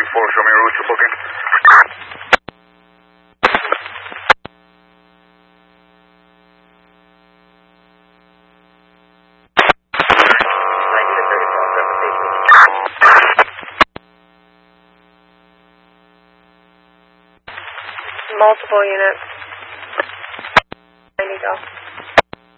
show me routes to booking. Multiple units. 90 go.